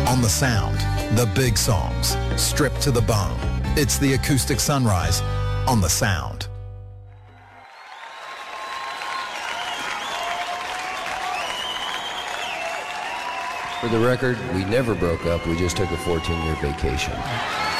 On the Sound, the big songs, stripped to the bone. It's the acoustic sunrise on the Sound. For the record, we never broke up. We just took a 14-year vacation.